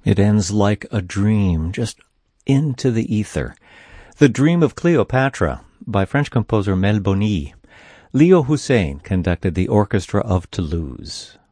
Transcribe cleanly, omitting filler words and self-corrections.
It ends like a dream, just into the ether. The Dream of Cleopatra by French composer Melboni. Leo Hussein conducted the Orchestra of Toulouse.